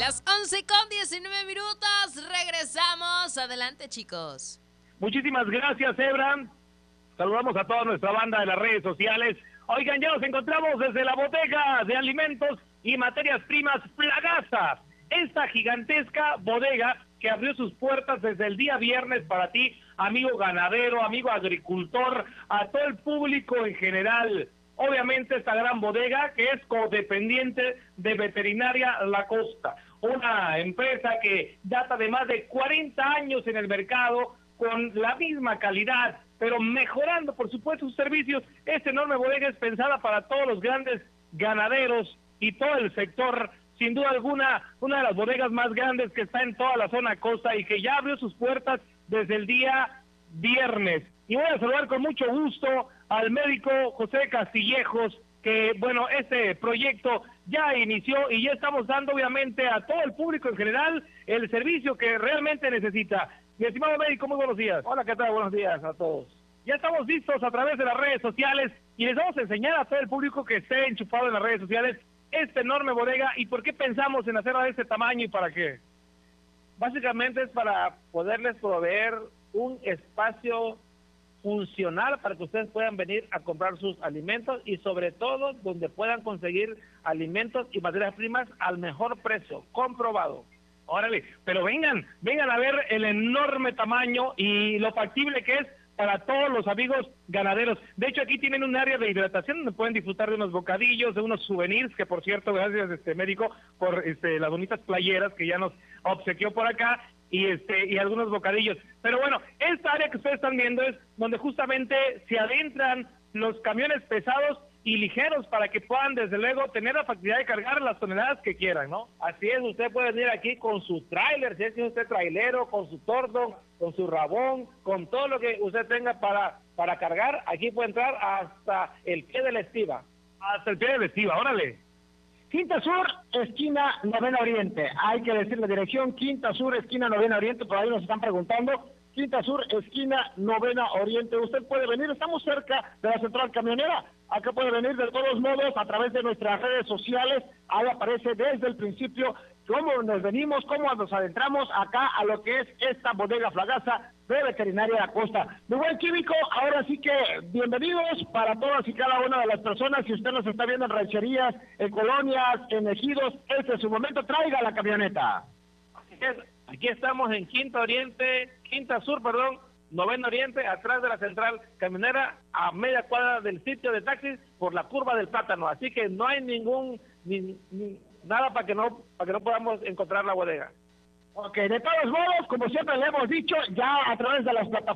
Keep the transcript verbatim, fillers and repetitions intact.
Las once con diecinueve minutos, regresamos. Adelante, chicos. Muchísimas gracias, Ebra. Saludamos a toda nuestra banda de las redes sociales. Oigan, ya nos encontramos desde la bodega de alimentos y materias primas Flagaza. Esta gigantesca bodega que abrió sus puertas desde el día viernes para ti, amigo ganadero, amigo agricultor, a todo el público en general. Obviamente esta gran bodega que es codependiente de Veterinaria La Costa, una empresa que data de más de cuarenta años en el mercado con la misma calidad, pero mejorando por supuesto sus servicios. Esta enorme bodega es pensada para todos los grandes ganaderos y todo el sector. Sin duda alguna, una de las bodegas más grandes que está en toda la zona costa y que ya abrió sus puertas desde el día viernes. Y voy a saludar con mucho gusto al médico José Castillejos, que, bueno, este proyecto ya inició y ya estamos dando, obviamente, a todo el público en general el servicio que realmente necesita. Mi estimado médico, muy buenos días. Hola, ¿qué tal? Buenos días a todos. Ya estamos listos a través de las redes sociales y les vamos a enseñar a todo el público que esté enchufado en las redes sociales esta enorme bodega y por qué pensamos en hacerla de este tamaño y para qué. Básicamente es para poderles proveer un espacio funcional para que ustedes puedan venir a comprar sus alimentos y sobre todo donde puedan conseguir alimentos y materias primas al mejor precio, comprobado. Órale, pero vengan, vengan a ver el enorme tamaño y lo factible que es para todos los amigos ganaderos. De hecho, aquí tienen un área de hidratación donde pueden disfrutar de unos bocadillos, de unos souvenirs, que por cierto, gracias este médico por este las bonitas playeras que ya nos obsequió por acá, y este y algunos bocadillos. Pero bueno, esta área que ustedes están viendo es donde justamente se adentran los camiones pesados y ligeros para que puedan desde luego tener la facilidad de cargar las toneladas que quieran, ¿no? Así es, usted puede venir aquí con su tráiler, si es que usted trailero, con su tordo, con su rabón, con todo lo que usted tenga para, para cargar, aquí puede entrar hasta el pie de la estiba. Hasta el pie de la estiba, órale. Quinta Sur, esquina Novena Oriente. Hay que decir la dirección, Quinta Sur, esquina Novena Oriente, por ahí nos están preguntando. Quinta Sur, esquina Novena Oriente. Usted puede venir, estamos cerca de la central camionera. Acá puede venir de todos modos a través de nuestras redes sociales. Ahí aparece desde el principio cómo nos venimos, cómo nos adentramos acá a lo que es esta bodega Flagaza de Veterinaria La Costa. Mi buen químico, ahora sí que bienvenidos para todas y cada una de las personas. Si usted nos está viendo en rancherías, en colonias, en ejidos, este es su momento, traiga la camioneta. Así es, aquí estamos en Quinta Oriente, Quinta Sur, perdón, Novena Oriente, atrás de la central camionera, a media cuadra del sitio de taxis por la curva del plátano. Así que no hay ningún ni, ni, nada para que no para que no podamos encontrar la bodega. Ok, de todos modos, como siempre le hemos dicho, ya a través de las plataformas